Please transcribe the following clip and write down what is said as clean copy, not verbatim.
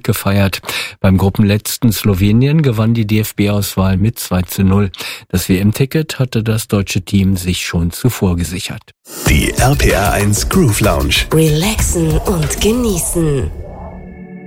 gefeiert. Beim Gruppenletzten Slowenien gewann die DFB-Auswahl mit 2:0. Das WM-Ticket hatte das deutsche Team sich schon zuvor gesichert. Die RPR 1 Groove Lounge. Relaxen und genießen.